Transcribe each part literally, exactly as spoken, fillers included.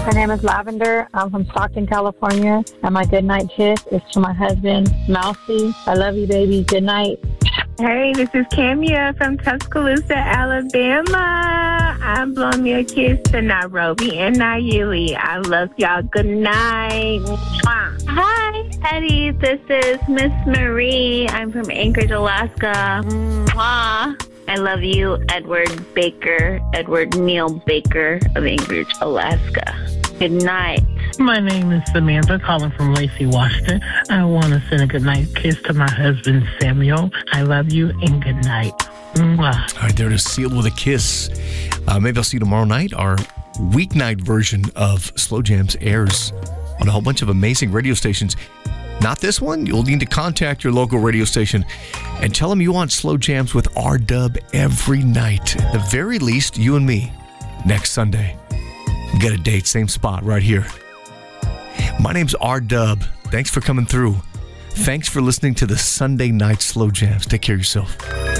My name is Lavender. I'm from Stockton, California. And my goodnight kiss is to my husband, Mousy. I love you, baby. Good night. Hey, this is Camia from Tuscaloosa, Alabama. I'm blowing me a kiss to Nairobi and Nayeli. I love y'all. Good night. Mwah. Hi, Eddie. This is Miss Marie. I'm from Anchorage, Alaska. Mwah. I love you, Edward Baker, Edward Neil Baker of Anchorage, Alaska. Good night. My name is Samantha, calling from Lacey, Washington. I want to send a goodnight kiss to my husband, Samuel. I love you and good night. Mwah. All right, there it is, sealed with a kiss. Uh, maybe I'll see you tomorrow night. Our weeknight version of Slow Jams airs on a whole bunch of amazing radio stations. Not this one. You'll need to contact your local radio station and tell them you want Slow Jams with R-Dub every night. At the very least, you and me, next Sunday. Get a date, same spot, right here. My name's R-Dub. Thanks for coming through. Thanks for listening to the Sunday Night Slow Jams. Take care of yourself.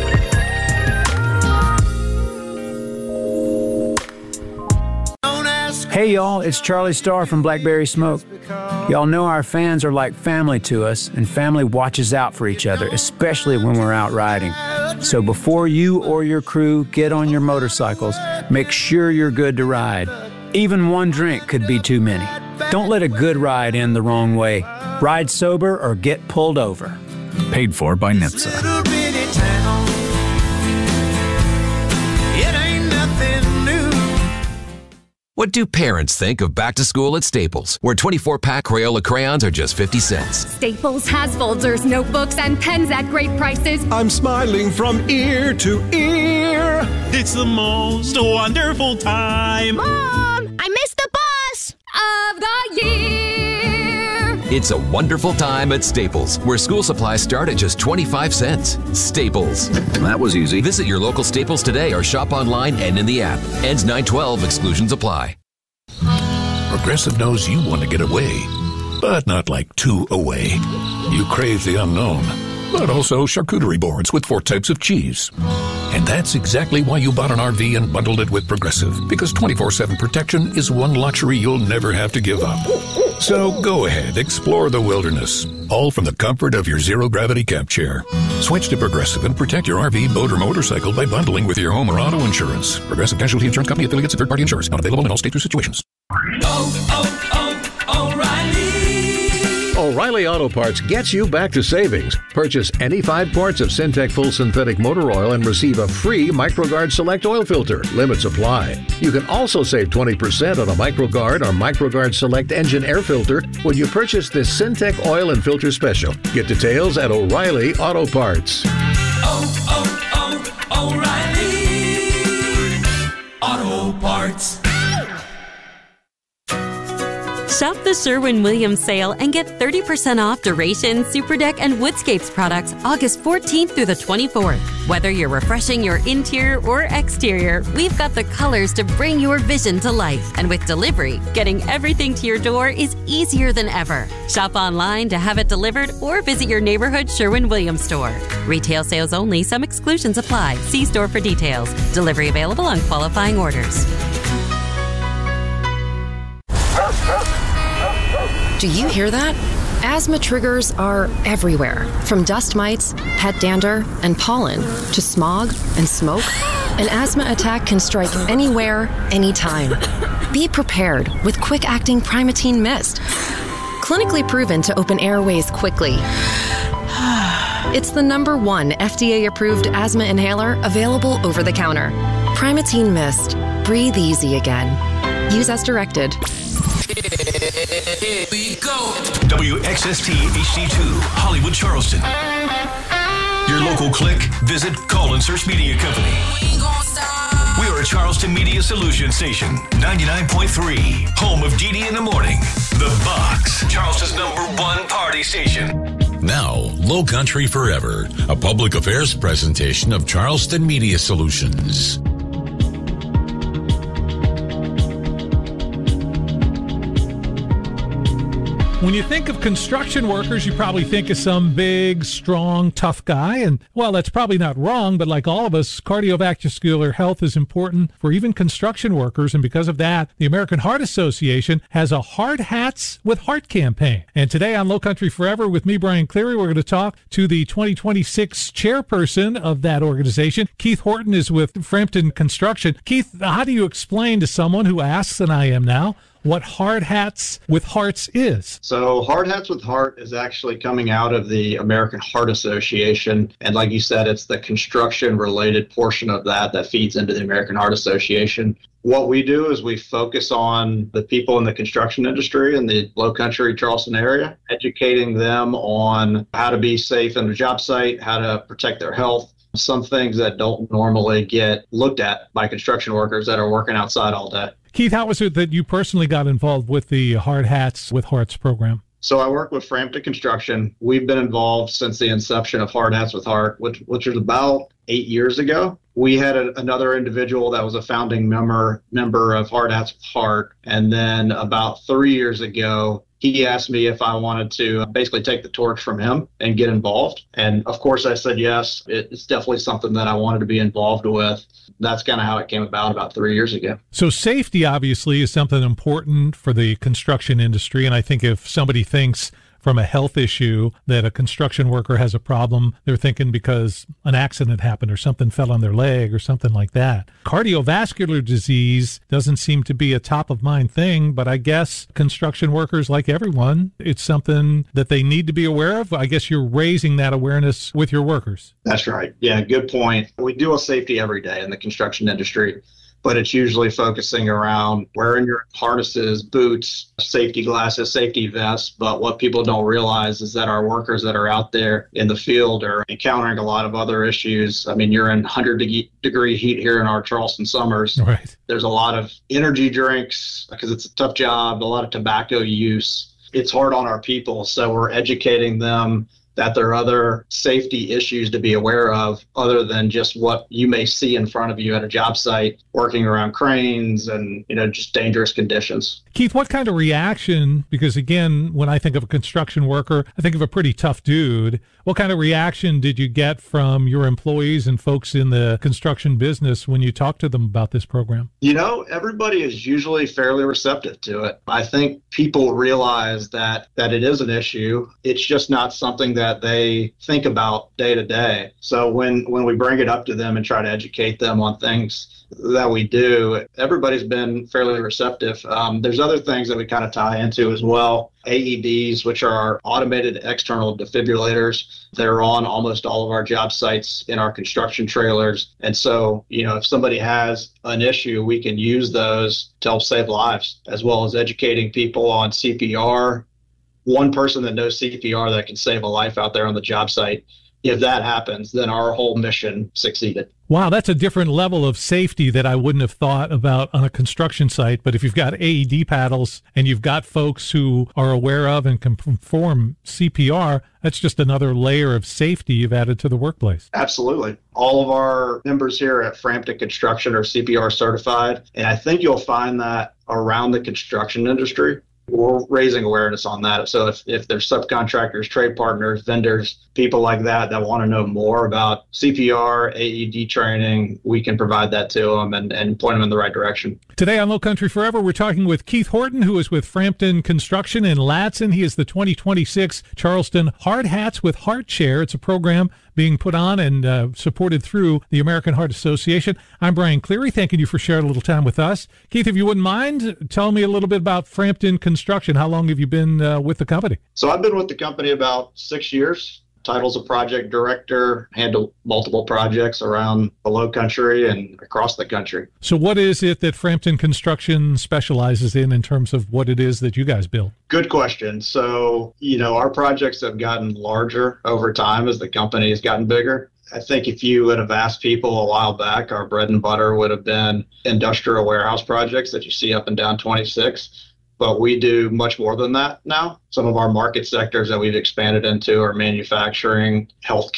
Hey, y'all. It's Charlie Starr from Blackberry Smoke. Y'all know our fans are like family to us, and family watches out for each other, especially when we're out riding. So before you or your crew get on your motorcycles, make sure you're good to ride. Even one drink could be too many. Don't let a good ride end the wrong way. Ride sober or get pulled over. Paid for by N H T S A. What do parents think of back to school at Staples, where twenty-four pack Crayola crayons are just fifty cents? Staples has folders, notebooks, and pens at great prices. I'm smiling from ear to ear. It's the most wonderful time. Mom, I missed the bus of the year. It's a wonderful time at Staples, where school supplies start at just twenty-five cents. Staples. That was easy. Visit your local Staples today or shop online and in the app. Ends nine twelve. Exclusions apply. Progressive knows you want to get away, but not like too away. You crave the unknown, but also charcuterie boards with four types of cheese. And that's exactly why you bought an R V and bundled it with Progressive, because twenty-four seven protection is one luxury you'll never have to give up. So go ahead, explore the wilderness, all from the comfort of your zero-gravity camp chair. Switch to Progressive and protect your R V, boat, or motorcycle by bundling with your home or auto insurance. Progressive Casualty Insurance Company, affiliates, and third-party insurers. Not available in all states or situations. Oh, oh, oh, O'Reilly! O'Reilly Auto Parts gets you back to savings. Purchase any five quarts of Syntec Full Synthetic Motor Oil and receive a free MicroGuard Select Oil Filter. Limits apply. You can also save twenty percent on a MicroGuard or MicroGuard Select Engine Air Filter when you purchase this Syntec Oil and Filter Special. Get details at O'Reilly Auto Parts. Oh, oh, oh, O'Reilly Auto Parts. Shop the Sherwin-Williams sale and get thirty percent off Duration, Superdeck, and Woodscapes products August fourteenth through the twenty-fourth. Whether you're refreshing your interior or exterior, we've got the colors to bring your vision to life. And with delivery, getting everything to your door is easier than ever. Shop online to have it delivered or visit your neighborhood Sherwin-Williams store. Retail sales only. Some exclusions apply. See store for details. Delivery available on qualifying orders. Do you hear that? Asthma triggers are everywhere, from dust mites, pet dander, and pollen, to smog and smoke. An asthma attack can strike anywhere, anytime. Be prepared with quick-acting Primatene Mist. Clinically proven to open airways quickly. It's the number one F D A-approved asthma inhaler available over the counter. Primatene Mist. Breathe easy again. Use as directed. Here we go. W X S T H D two, Hollywood, Charleston. Your local click, visit, call, and search media company. We are a Charleston Media Solutions station, ninety-nine point three, home of D D in the morning. The Box, Charleston's number one party station. Now, Low Country Forever, a public affairs presentation of Charleston Media Solutions. When you think of construction workers, you probably think of some big, strong, tough guy. And, well, that's probably not wrong, but like all of us, cardiovascular health is important for even construction workers. And because of that, the American Heart Association has a Hard Hats with Heart campaign. And today on Low Country Forever with me, Brian Cleary, we're going to talk to the twenty twenty-six chairperson of that organization. Keith Horton is with Frampton Construction. Keith, how do you explain to someone who asks, and I am now, what Hard Hats with Hearts is? So Hard Hats with Heart is actually coming out of the American Heart Association. And like you said, it's the construction related portion of that that feeds into the American Heart Association. What we do is we focus on the people in the construction industry in the Low Country Charleston area, educating them on how to be safe in the job site, how to protect their health, some things that don't normally get looked at by construction workers that are working outside all day. Keith, how was it that you personally got involved with the Hard Hats with Hearts program? So I work with Frampton Construction. We've been involved since the inception of Hard Hats with Heart, which, which was about eight years ago. We had a, another individual that was a founding member member of Hard Hats with Heart. And then about three years ago, he asked me if I wanted to basically take the torch from him and get involved. And of course I said yes. It's definitely something that I wanted to be involved with. That's kind of how it came about about three years ago. So safety obviously is something important for the construction industry. And I think if somebody thinks from a health issue that a construction worker has a problem, they're thinking because an accident happened or something fell on their leg or something like that. Cardiovascular disease doesn't seem to be a top of mind thing, but I guess construction workers, like everyone, it's something that they need to be aware of. I guess you're raising that awareness with your workers. That's right. Yeah, good point. We deal with safety every day in the construction industry, but it's usually focusing around wearing your harnesses, boots, safety glasses, safety vests. But what people don't realize is that our workers that are out there in the field are encountering a lot of other issues. I mean, you're in one hundred degree heat here in our Charleston summers. Right. There's a lot of energy drinks because it's a tough job, a lot of tobacco use. It's hard on our people. So we're educating them that there are other safety issues to be aware of other than just what you may see in front of you at a job site, working around cranes and, you know, just dangerous conditions. Keith, what kind of reaction, because again, when I think of a construction worker, I think of a pretty tough dude. What kind of reaction did you get from your employees and folks in the construction business when you talked to them about this program? You know, everybody is usually fairly receptive to it. I think people realize that that it is an issue. It's just not something that they think about day to day. So when, when we bring it up to them and try to educate them on things that we do, everybody's been fairly receptive. Um, there's other things that we kind of tie into as well. A E Ds, which are our automated external defibrillators. They're on almost all of our job sites in our construction trailers. And so, you know, if somebody has an issue, we can use those to help save lives, as well as educating people on C P R. One person that knows C P R that can save a life out there on the job site. If that happens, then our whole mission succeeded. Wow, that's a different level of safety that I wouldn't have thought about on a construction site. But if you've got A E D paddles and you've got folks who are aware of and can perform C P R, that's just another layer of safety you've added to the workplace. Absolutely. All of our members here at Frampton Construction are C P R certified. And I think you'll find that around the construction industry, we're raising awareness on that. So if, if there's subcontractors, trade partners, vendors, people like that that want to know more about C P R, A E D training, we can provide that to them and, and point them in the right direction. Today on Low Country Forever, we're talking with Keith Horton, who is with Frampton Construction in Ladson. He is the twenty twenty-six Charleston Hard Hats with Heart Chair. It's a program being put on and uh, supported through the American Heart Association. I'm Brian Cleary, thanking you for sharing a little time with us. Keith, if you wouldn't mind, tell me a little bit about Frampton Construction. How long have you been uh, with the company? So I've been with the company about six years. Title's a project director, handle multiple projects around the Low Country and across the country. So what is it that Frampton Construction specializes in in terms of what it is that you guys build? Good question. So, you know, our projects have gotten larger over time as the company has gotten bigger. I think if you would have asked people a while back, our bread and butter would have been industrial warehouse projects that you see up and down twenty-six. But we do much more than that now. Some of our market sectors that we've expanded into are manufacturing, healthcare,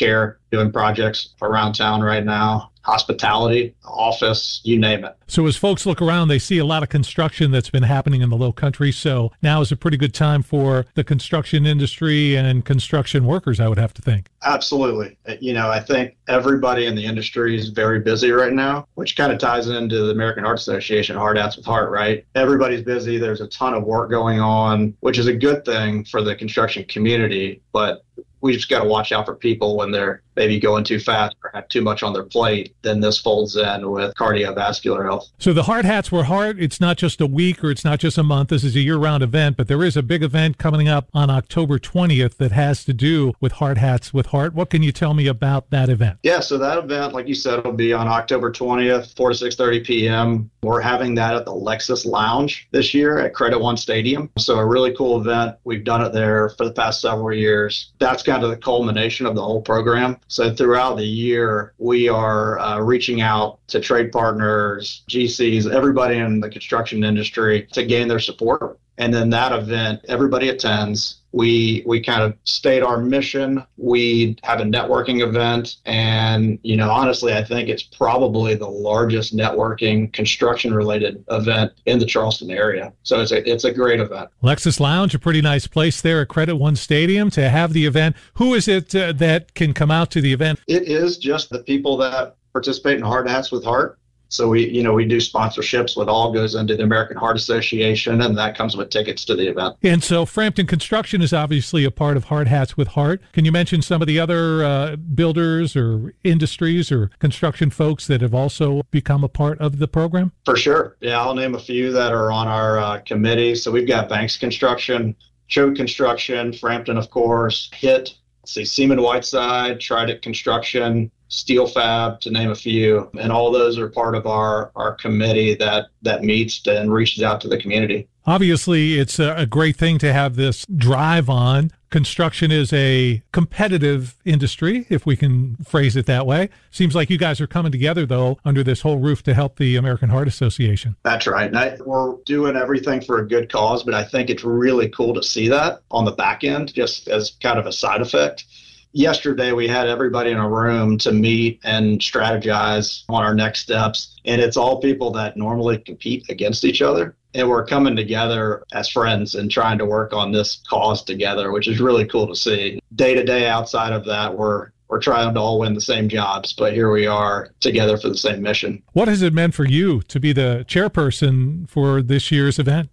doing projects around town right now. Hospitality, office, you name it. So as folks look around, they see a lot of construction that's been happening in the Low Country. So now is a pretty good time for the construction industry and construction workers, I would have to think. Absolutely. You know, I think everybody in the industry is very busy right now, which kind of ties into the American Heart Association, Hard Hats with Heart, right? Everybody's busy. There's a ton of work going on, which is a good thing for the construction community. But we just got to watch out for people when they're maybe going too fast or have too much on their plate. Then this folds in with cardiovascular health. So the Hard Hats with Heart, it's not just a week or it's not just a month. This is a year-round event, but there is a big event coming up on October twentieth that has to do with Hard Hats with Heart. What can you tell me about that event? Yeah, so that event, like you said, will be on October twentieth, four to six thirty p.m. We're having that at the Lexus Lounge this year at Credit One Stadium. So a really cool event. We've done it there for the past several years. That's kind of the culmination of the whole program. So throughout the year, we are uh, reaching out to trade partners, G Cs, everybody in the construction industry to gain their support. And then that event, everybody attends. We we kind of state our mission. We have a networking event. And, you know, honestly, I think it's probably the largest networking construction-related event in the Charleston area. So it's a, it's a great event. Lexus Lounge, a pretty nice place there at Credit One Stadium to have the event. Who is it uh, that can come out to the event? It is just the people that participate in Hard Hats with Heart. So we, you know, we do sponsorships. What all goes into the American Heart Association, and that comes with tickets to the event. And so Frampton Construction is obviously a part of Hard Hats with Heart. Can you mention some of the other uh, builders or industries or construction folks that have also become a part of the program? For sure. Yeah, I'll name a few that are on our uh, committee. So we've got Banks Construction, Choate Construction, Frampton, of course, H I T, let's see, Seaman Whiteside, Trident Construction, Steel Fab, to name a few. And all those are part of our, our committee that, that meets and reaches out to the community. Obviously, it's a, a great thing to have this drive on. Construction is a competitive industry, if we can phrase it that way. Seems like you guys are coming together, though, under this whole roof to help the American Heart Association. That's right. And I, we're doing everything for a good cause, but I think it's really cool to see that on the back end, just as kind of a side effect. Yesterday, we had everybody in a room to meet and strategize on our next steps. And it's all people that normally compete against each other. And we're coming together as friends and trying to work on this cause together, which is really cool to see. Day to day outside of that, we're we're trying to all win the same jobs, but here we are together for the same mission. What has it meant for you to be the chairperson for this year's event?